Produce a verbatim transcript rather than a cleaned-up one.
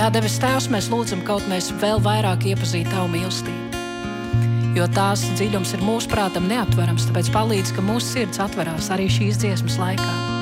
Jā, debes Tēvs, mēs lūdzam, kaut mēs vēl vairāk iepazīt Tavu mīlestību. Jo tās dziļums ir mūsu prātam neaptverams, tāpēc palīdz, ka mūsu sirds atverās arī šīs dziesmas laikā.